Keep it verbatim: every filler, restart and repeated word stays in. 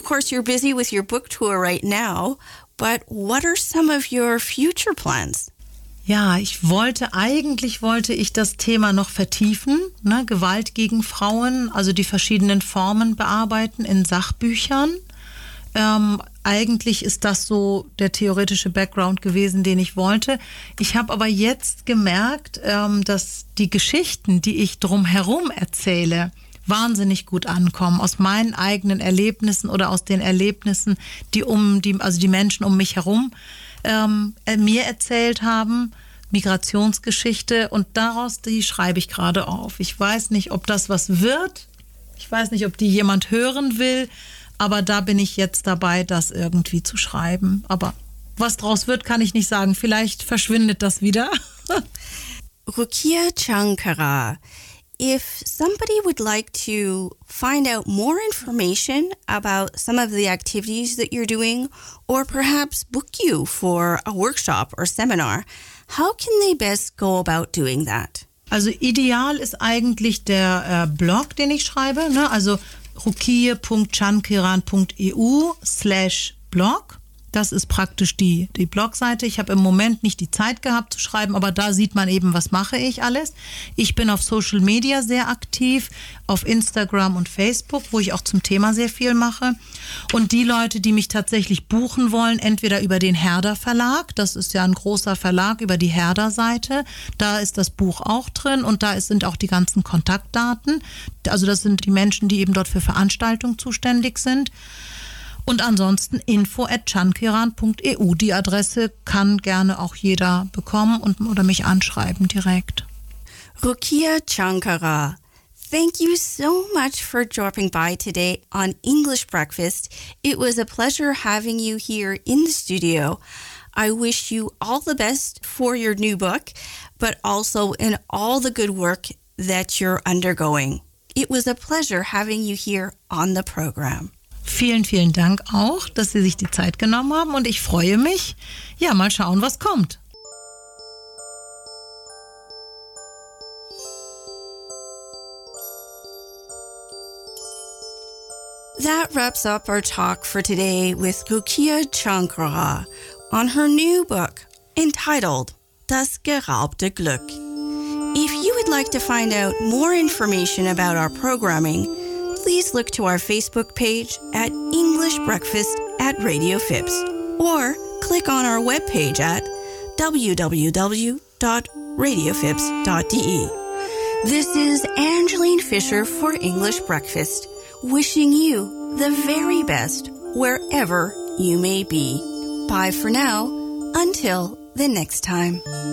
course, you're busy with your book tour right now, but what are some of your future plans? Ja, ich wollte, eigentlich wollte ich das Thema noch vertiefen, ne? Gewalt gegen Frauen, also die verschiedenen Formen bearbeiten in Sachbüchern. Ähm, eigentlich ist das so der theoretische Background gewesen, den ich wollte. Ich habe aber jetzt gemerkt, ähm, dass die Geschichten, die ich drumherum erzähle, wahnsinnig gut ankommen, aus meinen eigenen Erlebnissen oder aus den Erlebnissen, die um die, also die Menschen um mich herum ähm, mir erzählt haben, Migrationsgeschichte, und daraus, die schreibe ich gerade auf. Ich weiß nicht, ob das was wird. Ich weiß nicht, ob die jemand hören will, aber da bin ich jetzt dabei, das irgendwie zu schreiben. Aber was draus wird, kann ich nicht sagen. Vielleicht verschwindet das wieder. Rukia Chankara, if somebody would like to find out more information about some of the activities that you're doing, or perhaps book you for a workshop or seminar, how can they best go about doing that? Also ideal ist eigentlich der äh, Blog, den ich schreibe, ne? Also rukiye punkt chankiran punkt e u slash blog. Das ist praktisch die, die Blogseite. Ich habe im Moment nicht die Zeit gehabt zu schreiben, aber da sieht man eben, was mache ich alles. Ich bin auf Social Media sehr aktiv, auf Instagram und Facebook, wo ich auch zum Thema sehr viel mache. Und die Leute, die mich tatsächlich buchen wollen, entweder über den Herder Verlag, das ist ja ein großer Verlag, über die Herder-Seite, da ist das Buch auch drin und da sind auch die ganzen Kontaktdaten. Also das sind die Menschen, die eben dort für Veranstaltungen zuständig sind. Und ansonsten info at chankiran punkt e u. Die Adresse kann gerne auch jeder bekommen und, oder mich anschreiben direkt. Rukia Chankara, thank you so much for dropping by today on English Breakfast. It was a pleasure having you here in the studio. I wish you all the best for your new book, but also in all the good work that you're undergoing. It was a pleasure having you here on the program. Vielen, vielen Dank auch, dass Sie sich die Zeit genommen haben und ich freue mich. Ja, mal schauen, was kommt. That wraps up our talk for today with Rukia Chankara on her new book entitled Das geraubte Glück. If you would like to find out more information about our programming, please look to our Facebook page at English Breakfast at Radio Phipps, or click on our webpage at w w w dot radio phipps dot d e. This is Angeline Fisher for English Breakfast, wishing you the very best wherever you may be. Bye for now, until the next time.